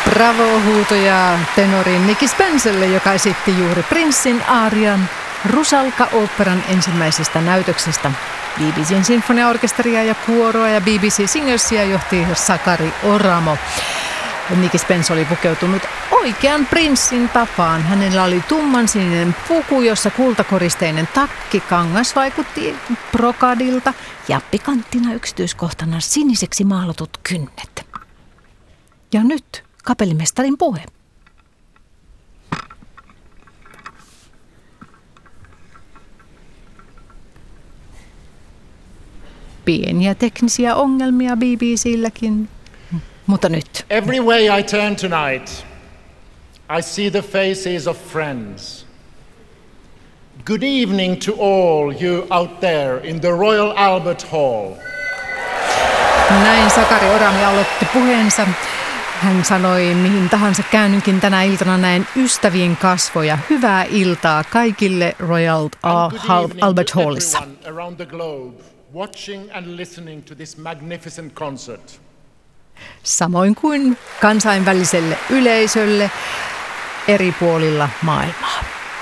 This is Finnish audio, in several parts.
Bravo-huutoja tenorin Nicky Spencerelle, joka esitti juuri Princein aarian Rusalka-oopperan ensimmäisestä näytöksestä. BBC:n sinfoniaorkesteria ja kuoroa ja BBC Singersia johti Sakari Oramo. Nicky Spence oli pukeutunut oikean Princein tapaan. Hänellä oli tummansininen puku, jossa kultakoristeinen takki, kangas vaikutti brokadilta ja pikanttina yksityiskohtana siniseksi maalatut kynnet. Ja nyt kapellimestarin puhe. Pieniä teknisiä ongelmia BBC:lläkin, mutta nyt. Every way I turn tonight, I see the faces of friends. Good evening to all you out there in the Royal Albert Hall. Näin Sakari Oramo aloitti puheensa. Hän sanoi, mihin tahansa käännynkin tänä iltana näen ystävien kasvoja. Hyvää iltaa kaikille Royal Albert Hallissa. Samoin kuin kansainväliselle yleisölle eri puolilla maailmaa.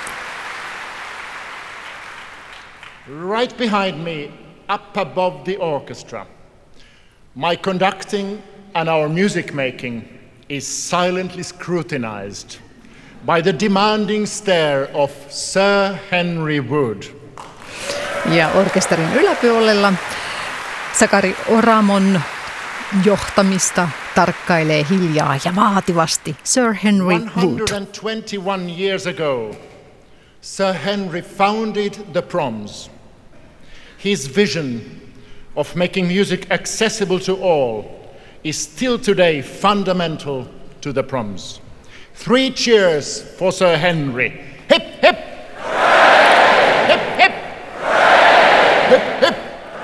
Right behind me, up above the orchestra, my conducting and our music making is silently scrutinized by the demanding stare of Sir Henry Wood. Ja orkesterin yläpuolella Sakari Oramon johtamista tarkkailee hiljaa ja vaativasti Sir Henry Wood. 121 years ago, Sir Henry founded the Proms. His vision of making music accessible to all is still today fundamental to the Proms. 3 cheers for Sir Henry. Hip, hip! Hip, hip! Hip, hip!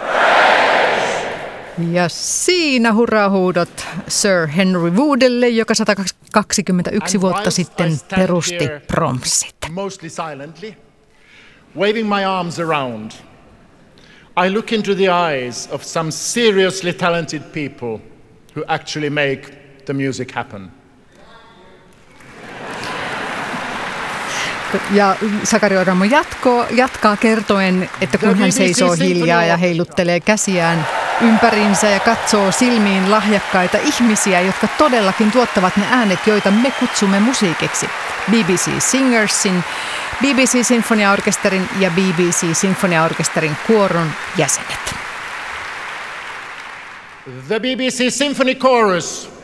Ja siinä hurraahuudot Sir Henry Woodille, joka 121 vuotta sitten perusti Promsit. Mostly silently, waving my arms around, I look into the eyes of some seriously talented people who actually make the music happen. Ja Sakari Oramo jatkaa kertoen, että kun hän seisoo hiljaa ja heiluttelee käsiään ympäriinsä ja katsoo silmiin lahjakkaita ihmisiä, jotka todellakin tuottavat ne äänet, joita me kutsumme musiikiksi. BBC Singersin, BBC Sinfoniaorkesterin ja BBC Sinfoniaorkesterin kuoron jäsenet. The BBC Symphony Chorus